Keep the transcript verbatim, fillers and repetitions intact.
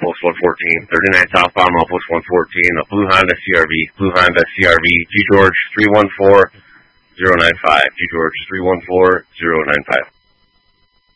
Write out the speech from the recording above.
Post one fourteen, thirty-nine southbound, Milepost one fourteen, a blue Honda C R V, blue Honda C R V, G George three one four zero nine five, G George three one four zero nine five.